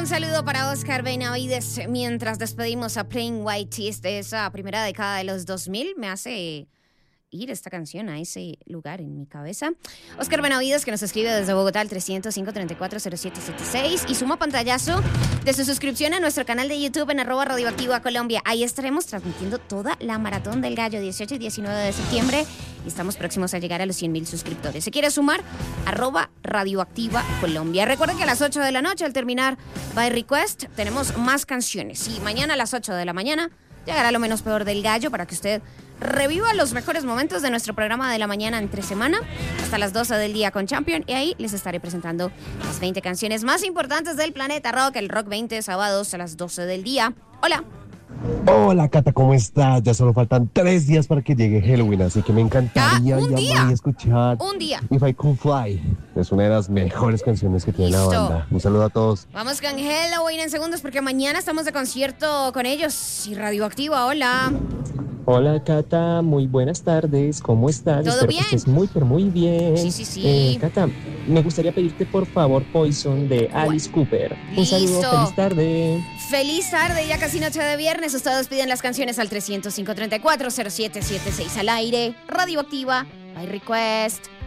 Un saludo para Oscar Benavides mientras despedimos a Plain White Tees de esa primera década de los 2000. Me hace ir esta canción a ese lugar en mi cabeza. Oscar Benavides, que nos escribe desde Bogotá al 305-340776 y suma pantallazo de su suscripción a nuestro canal de YouTube en @Radioactiva Colombia. Ahí estaremos transmitiendo toda la Maratón del Gallo, 18 y 19 de septiembre, y estamos próximos a llegar a los 100,000 suscriptores. ¿Se quiere sumar? @Radioactiva Colombia. Recuerden que a las 8 de la noche, al terminar By Request, tenemos más canciones. Y mañana a las 8 de la mañana llegará lo menos peor del Gallo para que usted reviva los mejores momentos de nuestro programa de la mañana entre semana hasta las 12 del día con Champion, y ahí les estaré presentando las 20 canciones más importantes del planeta rock, el Rock 20, sábados a las 12 del día. Hola. Hola, Cata, ¿cómo estás? Ya solo faltan 3 días para que llegue Halloween, así que me encantaría llamar y escuchar un día. If I Could Fly. Es una de las mejores canciones que tiene la banda. Un saludo a todos. Vamos con Halloween en segundos porque mañana estamos de concierto con ellos y Radioactiva. Hola. Hola, Cata, muy buenas tardes, ¿cómo estás? ¿Todo Espero bien? que estés muy, pero muy bien. Sí. Cata, me gustaría pedirte por favor Poison de Alice Cooper. Un saludo, feliz tarde. Feliz tarde, ya casi noche de viernes. Ustedes piden las canciones al 305-340776 al aire. Radioactiva, by request.